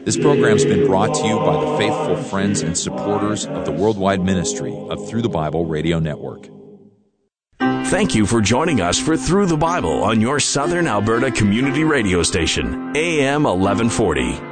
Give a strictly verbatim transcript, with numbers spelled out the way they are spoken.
This program's been brought to you by the faithful friends and supporters of the worldwide ministry of Through the Bible Radio Network. Thank you for joining us for Through the Bible on your Southern Alberta community radio station, A M eleven forty.